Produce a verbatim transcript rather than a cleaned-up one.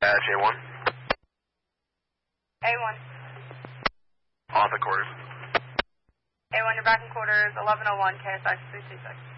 J one. A one. Off at quarters. A one, you're back in quarters, eleven oh one, K S I three two six.